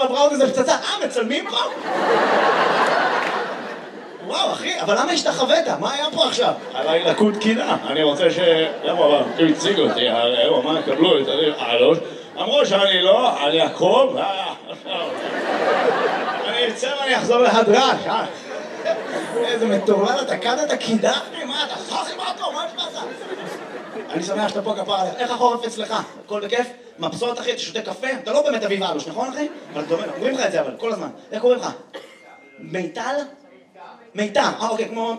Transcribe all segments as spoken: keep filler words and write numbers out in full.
בפראוד הזה פצצה, אה, מצלמים פה? וואו, אחי, אבל למה השתחווית? מה היה פה עכשיו? עליי לקוד קינה, אני רוצה ש... למה, אבל, הוא הציג אותי, הוא אמר, קבלו את הלוש, אמרו שאני לא, אני אקרוב, אני אצא ואני אחזור להדרש, אה? איזה מטורלל, אתה קדת קידה? מה, אתה סחי מאטו? מה יש לך? אני שמח שאתה פה כפר עליך. איך החורף אצלך? הכל בכיף? מבסוט, אחי? אתה שותה קפה? אתה לא באמת אביב אלוש, נכון, אחי? אבל אומרים לך את זה, אבל, כל הזמן. איך קוראים לך? מיטל? מיטל, אה, אוקיי, כמו...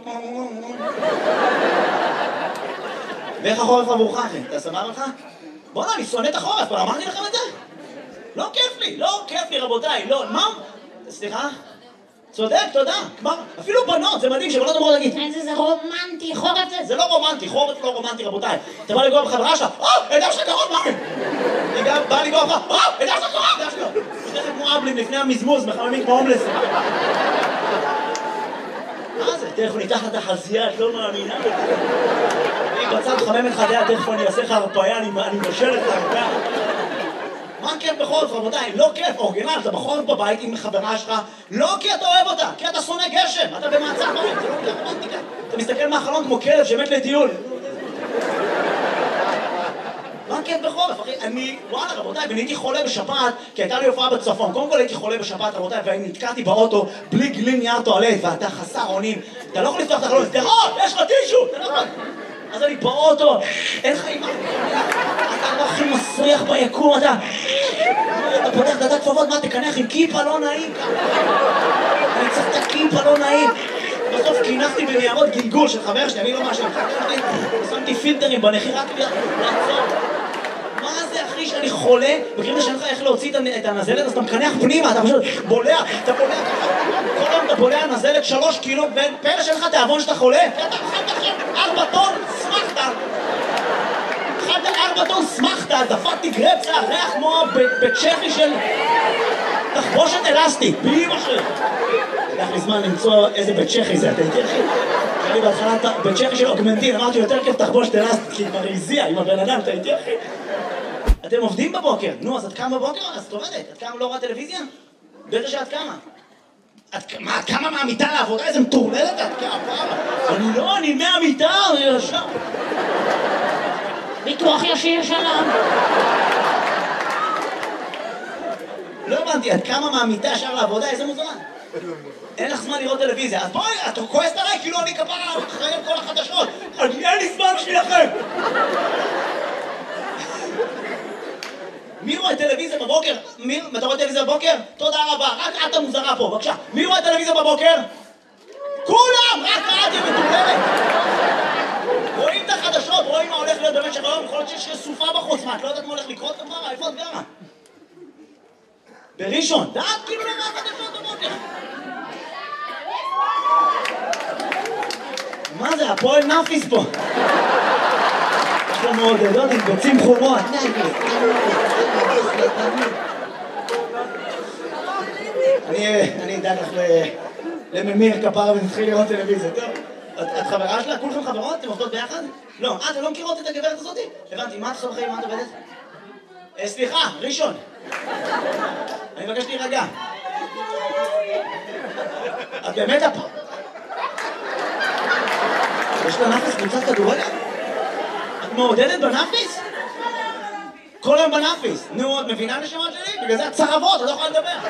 ואיך החורף עבורך, אחי? אתה סבבה לך? בוא'נה, אני שונא את החורף, אבל אמרתי לכם את זה? לא כיף לי, לא כיף לי, רבותיי, לא, מה? סליחה? צודק, תודה. כבר, אפילו בנות, זה מדהים שבנות אמרו להגיד, איזה זה רומנטי, חורף זה... זה לא רומנטי, חורף לא רומנטי, רבותיי. אתה בא לגוע בחברה שלך, אה, ידע שאתה קרוב, מה? היא גם באה לגוע בך, אה, ידע שאתה קרוב, ידע שאתה קרוב. שתכף כמו אבלים לפני המזמוז, מחממים כמו הומלס. מה זה? תכף ניקח את החזייה, את לא מאמינה. אני בצד חמם את חדיה, תכף אני אעשה לך הרפאיה, אני משל את הרפאיה. מה כיף בחורף, רבותיי? לא כיף, אורגינל, אתה בחורף בבית עם חברה שלך, לא כי אתה אוהב אותה, כי אתה שונא גשם, אתה במעצר בית, זה לא כיף רומנטיקה. אתה מסתכל מהחלון כמו כלב שמת לטיול. מה כיף בחורף, אחי? אני, וואלה, רבותיי, ואני הייתי חולה בשפעת, כי הייתה לי הופעה בצפון. קודם כל הייתי חולה בשפעת, רבותיי, ואני נתקעתי באוטו בלי גלין נייר טואלט, ואתה חסר אונים. אתה לא יכול לפתוח את החלון, תראה, יש לך טישו, אתה לא יכול. אז אני באוטו, אין לך אימא, אתה לא הכי מסריח ביקום, אתה... אתה פותח דעת כפפות, מה, תקנח עם כיפה לא נעים ככה. אני צריך את הכיפה לא נעים. בסוף קינחתי בניירות גלגול של חבר שלי, אני לא משהו, שמתי פילטרים בנחי רק לעצור. מה זה, אחי, שאני חולה, בקרים לשאין לך איך להוציא את הנזלת, אז אתה מקנח פנימה, אתה פשוט בולע, אתה בולע ככה. כל היום אתה בולע נזלת שלוש קילו, ופלא שאין לך תיאבון שאתה חולה, אתה אכלת עכשיו ארבע טון, שמחת. אכלת ארבע טון, שמחת, דפקתי גרפסה, ריח כמו בצ'כי של תחבושת אלסטית, באמא שלי. לקח לי זמן למצוא איזה בית צ'כי זה, אתה איתי אחי? היה לי בהתחלה בית צ'כי של אוגמנטין, אמרתי יותר כיף תחבושת אלסטית, כי כבר הזיע עם הבן אדם, אתה איתי אחי? אתם עובדים בבוקר, נו, אז את קמה בבוקר? אז את עובדת, את קמה לא רואה טלוויזיה? בטח שאת קמה. מה, את קמה מהמיטה לעבודה? איזה מטורללת את קמה? אני לא, אני מהמיטה, אני ישר. ביטוח ישיר שלום. לא הבנתי, את קמה מהמיטה ישר לעבודה? איזה מוזמן? אין לך זמן לראות טלוויזיה, אז בואי, את כועסת עליי כאילו אני כפרה אחראי על כל החדשות. אין לי זמן בשבילכם. מי רואה טלוויזיה בבוקר? מי? אתה רואה טלוויזיה בבוקר? תודה רבה, רק את המוזרה פה, בבקשה. מי רואה טלוויזיה בבוקר? כולם! רק את היא מטורללת! רואים את החדשות, רואים מה הולך להיות במשך היום, יכול להיות שיש סופה בחוץ, מה, את לא יודעת מה הולך לקרות כפרה? איפה את גרה? בראשון, דעת כאילו לא רואה חדשות בבוקר. מה זה, הפועל נאפיס פה? יש לנו עוד עדות עם ביצים חומות. אני אדאג לך לממיר כפרה ונתחיל לראות טלוויזיה, טוב? את חברה שלה? כולכם חברות? אתם עובדות ביחד? לא. אה, אתם לא מכירות את הגברת הזאת? הבנתי, מה את עושה בחיים? מה את עובדת? סליחה, ראשון. אני מבקש להירגע. את באמת הפ... יש לה נאפיס קבוצת כדורגל? את מעודדת בנאפיס? כל היום בנאפיס. נו, את מבינה נשמה שלי? בגלל זה את צרבות, את לא יכולה לדבר.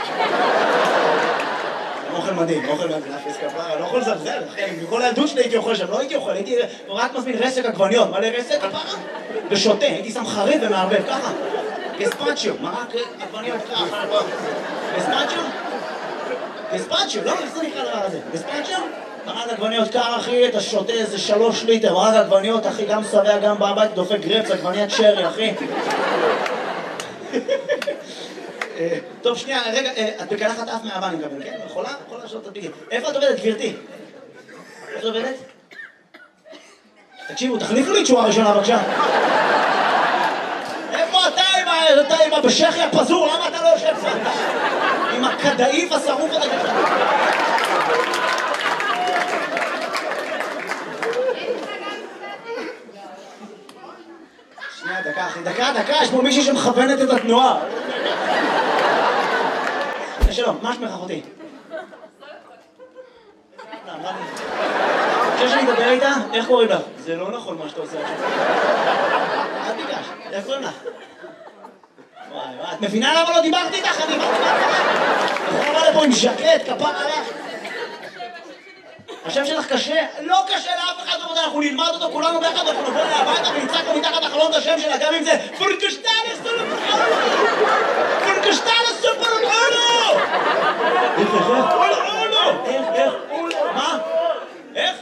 אוכל מדהים, אוכל מדהים, נאפיס כפרה, לא יכול לזלזל, אחי, מכל הילדות שלי הייתי אוכל שם, לא הייתי אוכל, הייתי רק מזמין רסק עגבניות, מלא רסק כפרה? ושותה, הייתי שם חריף ומערבב, ככה. גספצ'יו, מרק עגבניות ככה, גספצ'יו? גספצ'יו, לא, איך זה נקרא לדבר הזה? גספצ'יו? מרק עגבניות קר, אחי, אתה שותה איזה שלוש ליטר, מרק עגבניות, אחי, גם שבע, גם בבית, דופק גרפס, עגבניית שרי, אחי. טוב, שנייה, רגע, את בקלחת אף מהאבא, אני מקבל, כן? יכולה? יכולה לשאול את הדביגים. איפה את עובדת, גברתי? איפה את עובדת? תקשיבו, תחליפו לי תשואה ראשונה, בבקשה. איפה אתה עם הבשכי הפזור? למה אתה לא יושב פה? עם הכדאיף השרוף הזה ככה. שנייה, דקה, אחי, דקה, דקה, יש פה מישהי שמכוונת את התנועה. שלום, מה שמך אחותי? עכשיו שאני אדבר איתה, איך קוראים לך? זה לא נכון מה שאתה עושה עכשיו. אל תיגש, איך קוראים לך? וואי וואי, את מבינה למה לא דיברתי איתך? אני דיברתי איתך. אתה יכול לבוא לפה עם ז'קט, כפר עליך. השם שלך קשה? לא קשה לאף אחד, אנחנו נלמד אותו כולנו ביחד, אנחנו נבוא אליה הביתה ונצעק לו מתחת החלון את השם שלה, גם אם זה פורקשטלס סולופרונו! פורקשטלס סולופרונו! איך, איך, איך? איך, איך? מה? איך?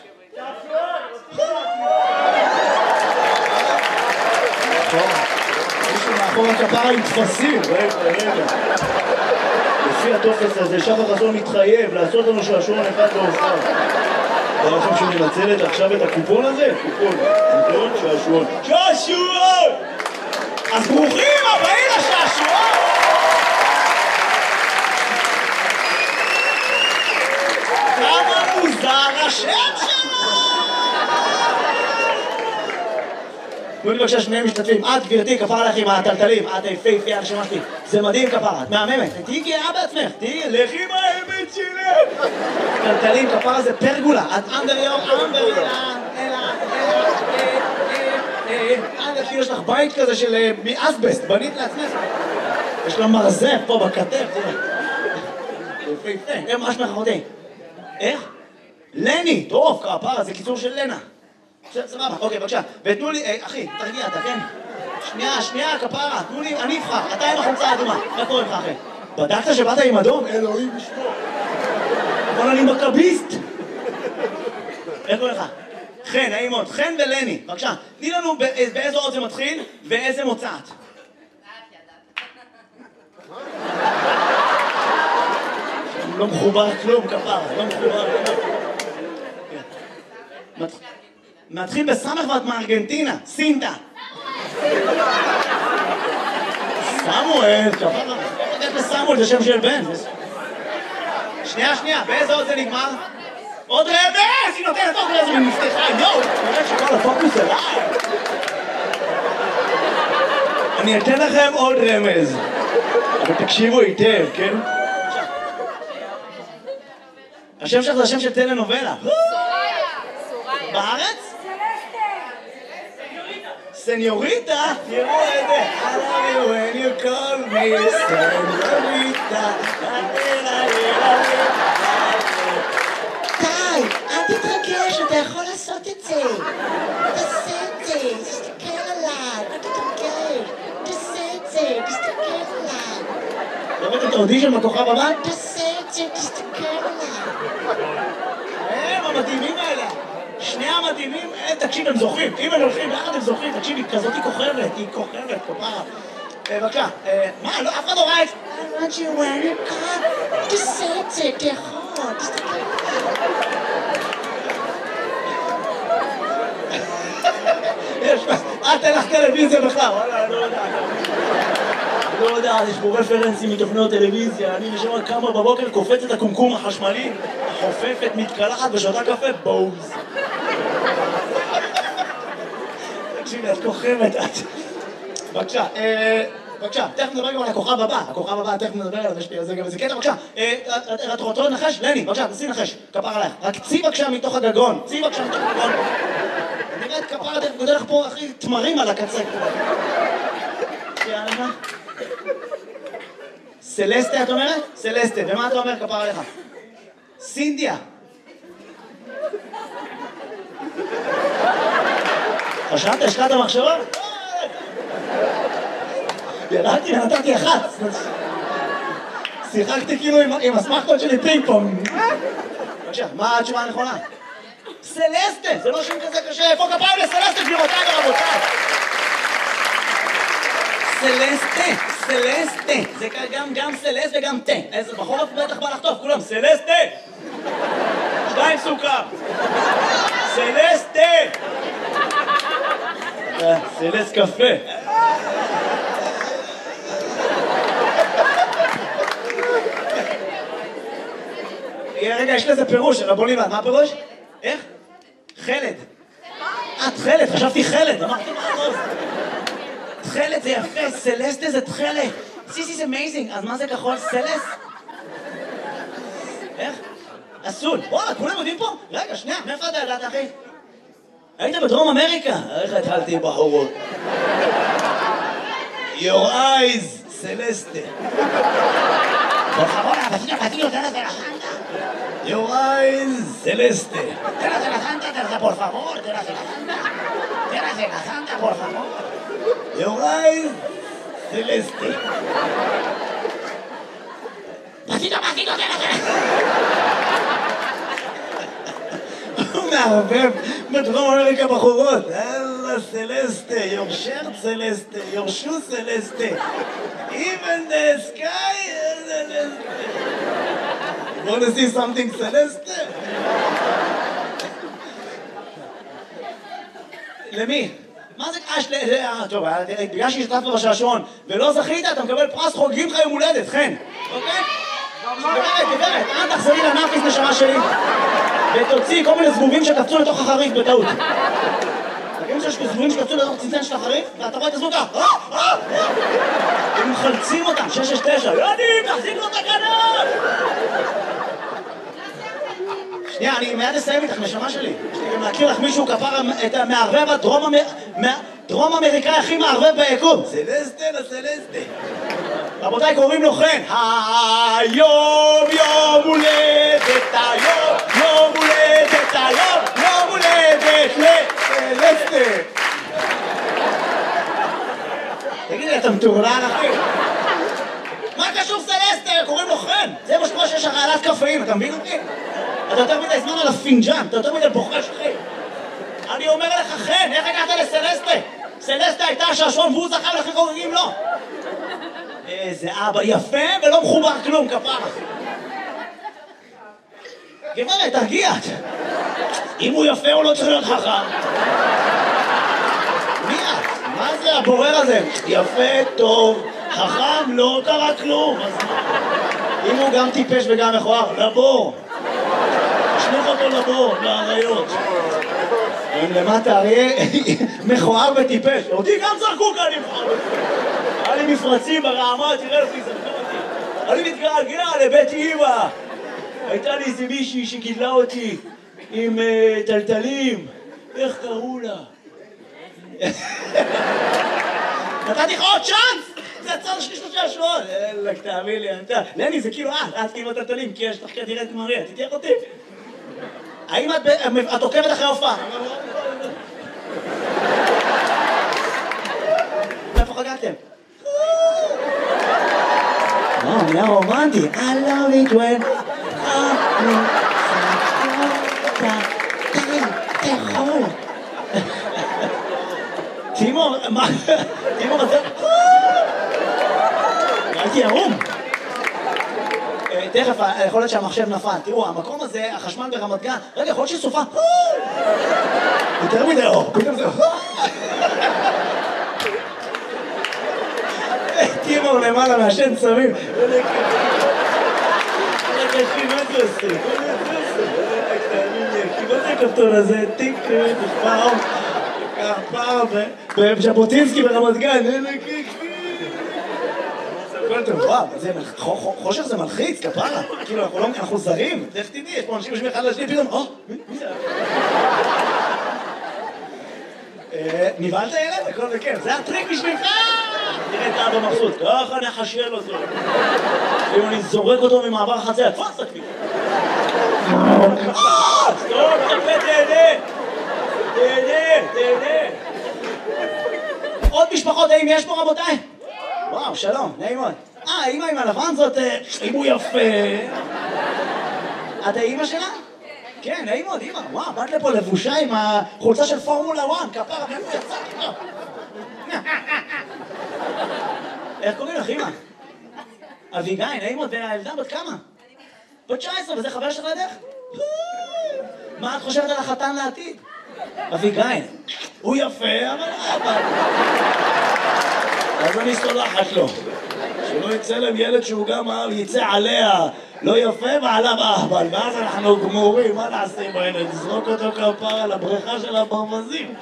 מישהו מאחור הכפרה עם תפסים, רגע, רגע. לפי הטופס הזה, שחר חסון מתחייב לעשות לנו שעשועון אחד לאופן. אתה לכם שננצלת עכשיו את הקופון הזה? קופון, קופון, שעשועון. שעשועון! אז ברוכים הבאים לשעשועון! כמה מוזר השם שלו! תנו לי בבקשה שני משתתפים. את גברתי, כפרה עליך עם הטלטלים, את היפהפייה הנשמה שלי. זה מדהים כפרה, את מהממת. תהיי גאה בעצמך, תהיי לכי עם האמת שלך. טלטלים, כפרה זה פרגולה. את אנדר יום, אנדר יום, אלא, אלא, אנדר כאילו יש לך בית כזה של מאסבסט, בנית לעצמך. יש לה מרזף פה בכתף, תראה. יפהפה, מה שמך אחותי? איך? לני, טוב, כפרה, זה קיצור של לנה. סבבה, אוקיי, בבקשה. ותנו לי, אחי, תרגיע אתה, כן? שנייה, שנייה, כפרה, תנו לי, אני אבחר, אתה עם החולצה האדומה. מה קורה לך, אחי? בדקת שבאת עם אדום? אלוהים ישמור. אבל אני מכביסט. איך קורה לך? חן, נעים מאוד. חן ולני, בבקשה. תני לנו באיזו אות זה מתחיל ואיזה מוצאת. לא מחובר כלום, כפרה, לא מחובר כלום. מתחיל בסמך ואת מארגנטינה, סינטה. סמואל, כפרה. איך לסמואל זה שם של בן. שנייה, שנייה, באיזה עוד זה נגמר? עוד רמז! היא נותנת עוד רמז ממפתחה, יואו! נראה שכל הפוקוס אליי. אני אתן לכם עוד רמז. אבל תקשיבו היטב, כן? השם שלך זה השם של טלנובלה. בארץ? סניוריטה? תראו את זה. I love you when you call me סניוריטה. די, אל תתרגש, אתה יכול לעשות את זה. תעשה את זה, תסתכל עליי, אל תתרגש. תעשה את זה, תסתכל עליי. לא ראית את האודישן בכוכב הבא? תעשה את זה, תסתכל עליי. הם המדהימים האלה. שני המדהימים, תקשיב, הם זוכרים. אם הם הולכים ביחד הם זוכרים. תקשיב, היא כזאת היא כוכבת, היא כוכבת, כפרה. בבקשה, מה, אף אחד לא ראה את זה? I want you when you come. תעשה את זה, אתה יכול, תסתכל עליי. אל תלך טלוויזיה בכלל, וואלה, אני לא יודע. אני לא יודע, יש פה רפרנסים מתוכניות טלוויזיה, אני נשמע כמה בבוקר קופץ את הקומקום החשמלי, חופפת, מתקלחת ושותה קפה, בוז. תקשיבי, את כוכבת, את... בבקשה, בבקשה, תכף נדבר גם על הכוכב הבא, הכוכב הבא, תכף נדבר עליו, יש לי על זה גם איזה קטע, בבקשה, את רוצה לנחש? לני, בבקשה, תנסי לנחש, כפר עלייך, רק צי בבקשה מתוך הגגון, צי בבקשה מתוך הגגון. נראה את כפר, תכף גודל לך פה, אחי, תמרים על הקצה. יאללה. סלסטה, את אומרת? סלסטה, ומה אתה אומר, כפר עליך? סינדיה. חשבת, השקעת המחשבה? ירדתי ונתתי אחת. שיחקתי כאילו עם הסמכות שלי פינג פונג. בבקשה, מה התשובה הנכונה? סלסטה, זה לא שם כזה קשה. איפה כפיים לסלסטה, גבירותיי ורבותיי? סלסטה, סלסטה. זה גם גם סלסט וגם תה. איזה בחורף בטח בא לחטוף, כולם. סלסטה! שתיים סוכר. סלסטה! סלסט קפה. רגע, יש לזה פירוש, אבל בוא נלמד. מה הפירוש? איך? חלד. את חלד, חשבתי חלד. אמרתי מה הכל? תכלת זה יפה, סלסטה זה תכלת. This is amazing. אז מה זה כחול? סלס? איך? אסון. וואלה, כולם יודעים פה? רגע, שנייה, מאיפה אתה ידעת, אחי? היית בדרום אמריקה? איך התחלתי עם בחורות? Your eyes, Celeste. Por favor, vecino, vecino, tráete la santa. Your eyes, Celeste. Tráete la santa, tráete, por favor, tráete la santa. Tráete la santa, por favor. Your eyes, Celeste. Vecino, vecino, tráete la הוא מערבב בדרום אמריקה בחורות. אללה סלסטה, your shirt סלסטה, your shoe סלסטה. Even the sky is סלסטה. You want to see something סלסטה? למי? מה זה קש ל... טוב, בגלל שהשתתפת בשעשועון ולא זכית, אתה מקבל פרס חוגגים לך יום הולדת, חן. אוקיי? גברת, גברת, אל תחזרי לנאפיס נשמה שלי ותוציא כל מיני זבובים שקפצו לתוך החריף בטעות. תגידו שיש זבובים שקפצו לתוך צנצן של החריף ואתה רואה את הזבוב ככה הם מחלצים אותם, שש שש תשע ילדים, תחזיק לו את הכנף! שנייה, אני מיד אסיים איתך, נשמה שלי. אני גם להכיר לך מישהו כפר את המערבב הדרום אמריקאי הכי מערבב ביקום. סלסטה לסלסטה. רבותיי, קוראים לו חן. היום יום הולדת, היום יום הולדת, היום יום הולדת לסלסטה. תגיד לי, אתה מטורלל, אחי? מה קשור סלסטה? קוראים לו חן. זה מה שקורה שיש הרעלת קפאים, אתה מבין אותי? אתה יותר מדי זמן על הפינג'אן, אתה יותר מדי בוחש, אחי. אני אומר לך, חן, איך הגעת לסלסטה? סלסטה הייתה השעשועון והוא זכה ולכן חוגגים לו. איזה אבא יפה ולא מחובר כלום, כפרה. גברת, תרגיע. אם הוא יפה הוא לא צריך להיות חכם. מי את? מה זה הבורר הזה? יפה, טוב, חכם, לא קרה כלום. אם הוא גם טיפש וגם מכוער, לבור. תשלח אותו לבור, לאריות. הם למטה אריה מכוער וטיפש. אותי גם זרקו כאן מכוער. היה לי מפרצים ברעמה, תראה לפי זה, אני מתגעגע לבית אמא. הייתה לי איזה מישהי שגידלה אותי עם טלטלים. איך קראו לה? נתתי לך עוד צ'אנס! זה הצד שלי שלושה שבועות. אלק, תאמין לי, אתה... לני, זה כאילו, אה, את כאילו הטלטלים, כי יש לך כדירת מריה, תתייח אותי. האם את עוקבת אחרי הופעה? איפה חגגתם? וואו, נהיה רומנטי. I love it when אני סחותה. תגיד, תאכול. תימור, מה? תימור, אתה... הייתי ערום. תכף, יכול להיות שהמחשב נפל. תראו, המקום הזה, החשמל ברמת גן, רגע, יכול להיות שסופה. יותר מדי אור, פתאום זה... תימור למעלה מהשן צמים. רגע, אחי, מה זה עושה? מה זה הכפתור הזה? טיק, פעם, פעם, בז'בוטינסקי ברמת גן. וואו, חושך זה מלחיץ, כפרה. כאילו, אנחנו זרים. איך תדעי, יש פה אנשים יושבים אחד לשני, פתאום, או, מי זה? נבהלת ילד? הכל בכיף. זה הטריק בשבילך! תראה את האבא מבסוט. ככה נחשל אותו. אם אני זורק אותו ממעבר החציה, תפס הכביש. טוב, תרפה, תהנה. תהנה, תהנה. עוד משפחות, האם יש פה רבותיי? וואו, שלום, נעים מאוד. אה, האמא עם הלבן זאת... אם הוא יפה... את האמא שלה? כן, נעים מאוד, אמא. וואו, באת לפה לבושה עם החולצה של פורמולה אחת, כפרה, מאיפה יצאת פה? איך קוראים לך, אמא? אביגיל, נעים מאוד, והילדה בת כמה? בת תשע עשרה, וזה חבר שלך לידך? מה את חושבת על החתן לעתיד? אביגיל, הוא יפה, אבל אבא. אז אני סולחת לו. שלא יצא להם ילד שהוא גם יצא עליה לא יפה ועליו אהבל, ואז אנחנו גמורים, מה נעשה עם הילד? נזרוק אותו כפרה על הבריכה של הברווזים.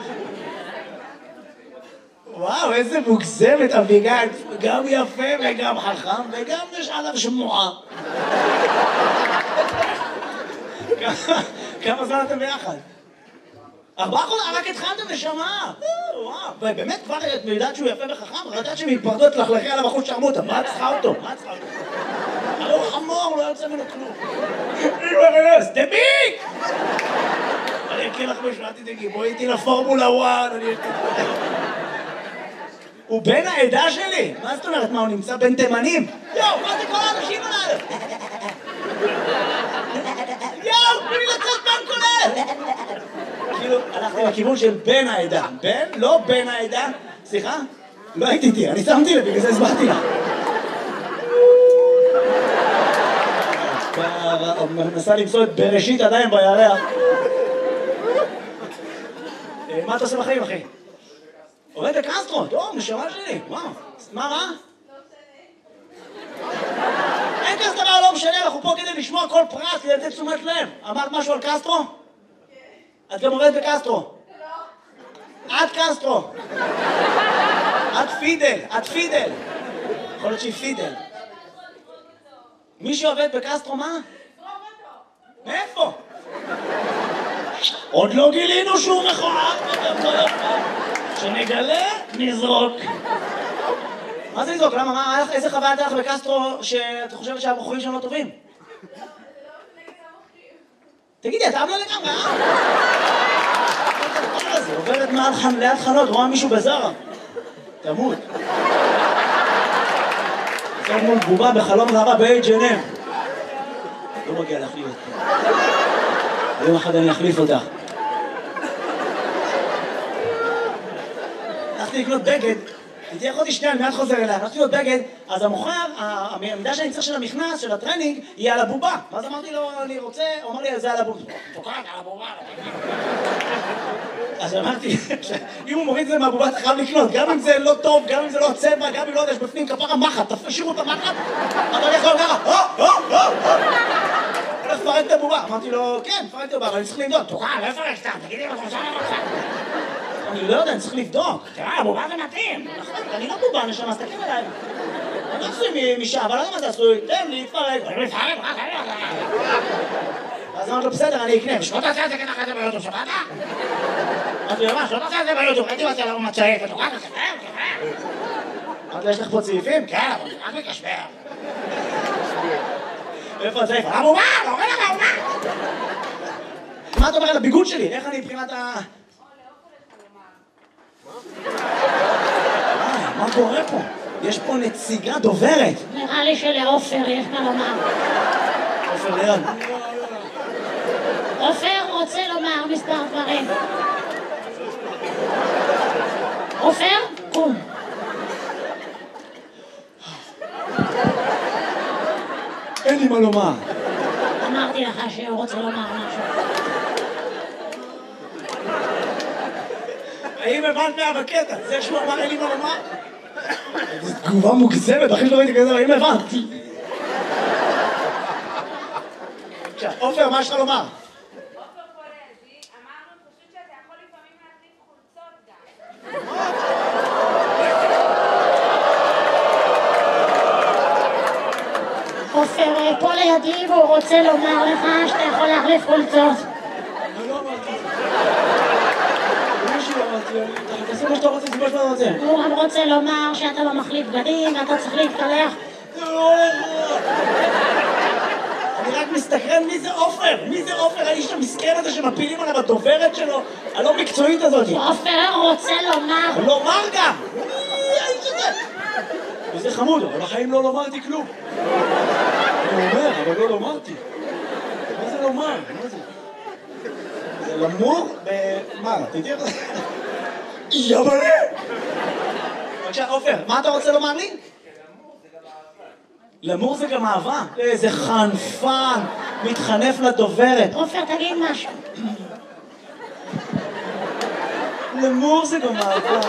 וואו, איזה מוגזמת אביגיל, גם יפה וגם חכם וגם יש עליו שמועה. כמה זמן אתם ביחד? ארבעה חודשים, רק התחלתם נשמה. וואו, באמת כבר את יודעת שהוא יפה וחכם, רדעת שהם יתפרדו את לחלכי על הבחור שרמוטה, מה צריכה אותו? מה צריכה אותו? הרי הוא חמור, לא יוצא ממנו כלום. אמא רנס, דביק! אני אקריא לך משהו, אל תדאגי, בואי איתי לפורמולה וואן, אני אקריא. הוא בן העדה שלי? מה זאת אומרת? מה, הוא נמצא בין תימנים? יואו, מה זה כל האנשים הללו? יואו, תנו לי לצאת מהכולל! כאילו, הלכתי לכיוון של בן העדה. בן? לא בן העדה. סליחה? לא הייתי איתי, אני שמתי לב, בגלל זה הסברתי לך. מנסה למצוא את בראשית עדיין בירח. מה אתה עושה בחיים, אחי? עובד בקסטרו, טוב, נשמה שלי, וואו. מה, מה? אין כזה דבר, לא משנה, אנחנו פה כדי לשמוע כל פרט, כדי לתת תשומת לב. אמרת משהו על קסטרו? את גם עובדת בקסטרו. את קסטרו. את פידל, את פידל. יכול להיות שהיא פידל. מי שעובד בקסטרו, מה? מאיפה? עוד לא גילינו שהוא מכוער. שנגלה, נזרוק. מה זה לזרוק? למה? מה? איזה חוויה הייתה לך בקסטרו שאת חושבת שהבחורים שם לא טובים? תגידי, אתה אבלה לגמרי, אה? זה עוברת ליד חנות, רואה מישהו בזרה. תמות. זה מול בובה בחלום רבה ב-אייץ' אנד אם. לא מגיע להחליף אותך. יום אחד אני אחליף אותך. הלכתי לקנות בגד, תהיה אחותי שנייה, אני מיד חוזר אליה, הלכתי לקנות בגד, אז המוכר, המידה שאני צריך של המכנס, של הטרנינג, היא על הבובה. ואז אמרתי לו, אני רוצה, הוא אמר לי, זה על הבובה. תוקעת על הבובה. אז אמרתי, אם הוא מוריד את זה מהבובה, אתה חייב לקנות, גם אם זה לא טוב, גם אם זה לא צבע, גם אם לא יודע, יש בפנים כפרה מחט, תשאירו את המחט, אבל אני יכול ככה, הו, הו, הו, הו. הולך לפרק את הבובה. אמרתי לו, כן, פרק את הבובה, אבל אני צריך לבדוק. תוקע, לא יפרק סתם, תגידי לו, אתה רוצה אני לא יודע, אני צריך לבדוק. תראה, הבובה זה מתאים. אני לא בובה, נשמה, סתכל עליי. אני עשוי משעה, אבל לא יודע מה זה עשוי. תן לי, תפרק. אני מתפרק, רק אני אז אמרתי לו, בסדר, אני אקנה. שלא תעשה את זה ככה זה ביוטיוב, שמעת? אמרתי לו, מה, שלא תעשה את זה ביוטיוב. הייתי רוצה לנו מצעית, ותוקע, תספר, תספר. אמרתי לו, יש לך פה צעיפים? כן, אבל רק מקשבר. איפה הצעיף? הבובה, לא אומר לך, הבובה. מה אתה אומר על הביגוד שלי? איך אני מבחינת ה... מה קורה פה? יש פה נציגה דוברת. נראה לי שלעופר יש מה לומר. עופר ליד. עופר רוצה לומר מספר דברים. עופר, קום. אין לי מה לומר. אמרתי לך שהוא רוצה לומר משהו. האם הבנת מה בקטע? זה שהוא אמר אין לי מה לומר? זו תגובה מוגזמת, אחי שלא ראיתי כזה, האם הבנתי? עכשיו, עופר, מה יש לך לומר? עופר פולזי, אמרנו פשוט שאתה יכול לפעמים להחליף חולצות גם. עופר פה לידי והוא רוצה לומר לך שאתה יכול להחליף חולצות. אני לא אמרתי. מישהו אמרתי, תעשו מה שאתה רוצה, זה מה שאתה רוצה. הוא גם רוצה לומר שאתה לא מחליף בגדים ואתה צריך להתקלח. אני רק מסתכרן מי זה עופר, מי זה עופר, האיש המסכן הזה שמפילים עליו הדוברת שלו, הלא מקצועית הזאת. עופר רוצה לומר. לומר גם! מי האיש הזה? וזה חמוד, אבל בחיים לא לומרתי כלום. אני אומר, אבל לא לומרתי. מה זה לומר? מה זה? זה למור ב... מה? תתהיה לך? יבלה! בבקשה, עופר, מה אתה רוצה לומר לי? למור זה גם אהבה. איזה חנפן, מתחנף לדוברת. עופר, תגיד משהו. למור זה גם אהבה.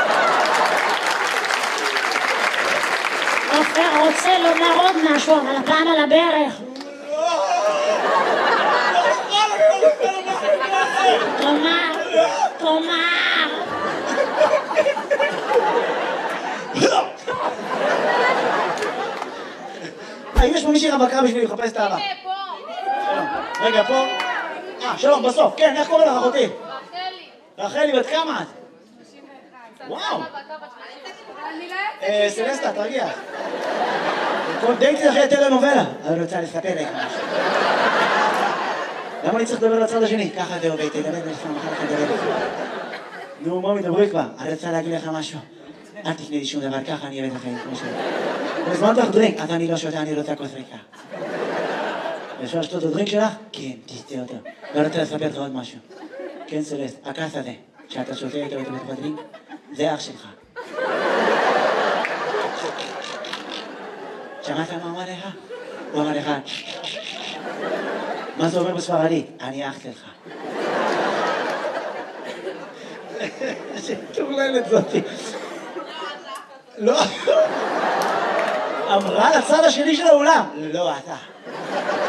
עופר רוצה לומר עוד משהו, אבל הפעם על הברך. תאמר, תאמר. האם יש פה מישהי רווקה בשביל לחפש את האהבה? הנה, פה. רגע, פה. אה, שלום, בסוף. כן, איך קוראים לך, אחותי? רחלי. רחלי, בת כמה את? שלושים ואחת. וואו. אני לא יוצאת. אה, סלסטה, תרגיע. כל דייטי אחרי טלנובלה. אני רוצה לספר לך משהו. למה אני צריך לדבר לצד השני? ככה זה עובד, תדבר לך, מחר לך לדבר לך. נו, מה מדברי כבר? אני רוצה להגיד לך משהו. אל תפני לי שום דבר, ככה אני אוהב את החיים, כמו שאני. הזמנת לך דרינק, אז אני לא שותה, אני רוצה כוס ריקה. אפשר לשתות את הדרינק שלך? כן, תשתה אותו. ואני רוצה לספר לך עוד משהו. כן, סלסט, הכעס הזה, שאתה שותה איתו בתוך הדרינק, זה אח שלך. שמעת מה אמר לך? הוא אמר לך, מה זה אומר בספרדית? אני אח שלך. שטורללת זאתי. לא. אמרה לצד השני של האולם. לא, אתה.